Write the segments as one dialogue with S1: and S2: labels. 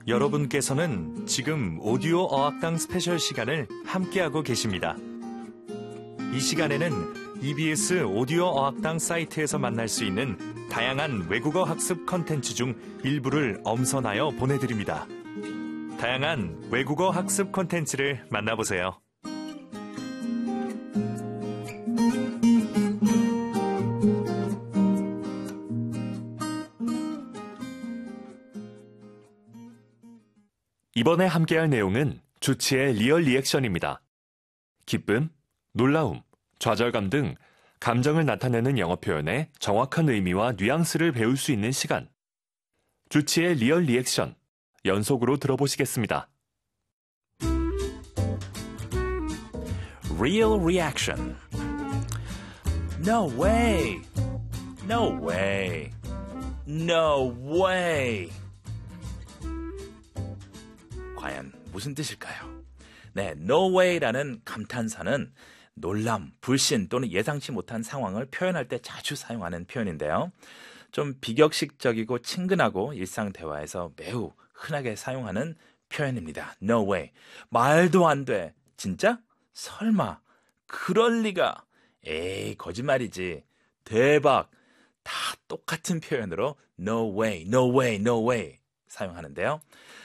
S1: 여러분께서는 지금 오디오 어학당 스페셜 시간을 함께하고 계십니다. 이 시간에는 EBS 오디오 어학당 사이트에서 만날 수 있는 다양한 외국어 학습 컨텐츠 중 일부를 엄선하여 보내드립니다. 다양한 외국어 학습 컨텐츠를 만나보세요. 이번에 함께할 내용은 주치의 리얼 리액션입니다. 기쁨, 놀라움, 좌절감 등 감정을 나타내는 영어 표현의 정확한 의미와 뉘앙스를 배울 수 있는 시간. 주치의 리얼 리액션, 연속으로 들어보시겠습니다.
S2: Real reaction. No way. No way. No way. 과연 무슨 뜻일까요? 네, no way라는 감탄사는 놀람, 불신 또는 예상치 못한 상황을 표현할 때 자주 사용하는 표현인데요. 좀 비격식적이고 친근하고 일상 대화에서 매우 흔하게 사용하는 표현입니다. No way. 말도 안 돼. 진짜? 설마. 그럴 리가. 에이, 거짓말이지. 대박. 다 똑같은 표현으로 no way, no way, no way 사용하는데요.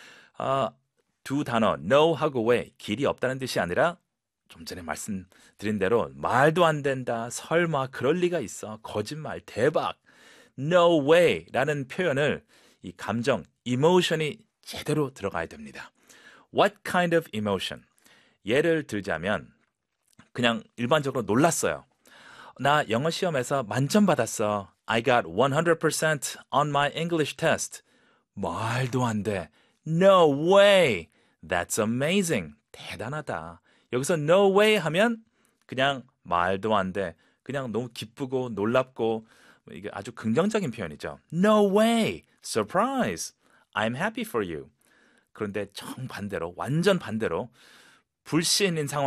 S2: 두 단어 no하고 way, 길이 없다는 뜻이 아니라 좀 전에 말씀드린 대로 말도 안 된다, 설마, 그럴 리가 있어, 거짓말, 대박, no way라는 표현을 이 감정, emotion이 제대로 들어가야 됩니다. What kind of emotion? 예를 들자면 그냥 일반적으로 놀랐어요. 나 영어 시험에서 만점 받았어. I got 100% on my English test. 말도 안 돼. No way. That's amazing. 대단하다. 여기서 no way 하면 그냥 말도 안 돼. 그냥 너무 기쁘고 놀랍고 이게 아주 긍정적인 표현이죠. No way. Surprise. I'm happy for you. 그런데 정반대로, 완전 반대로 불씨인 상황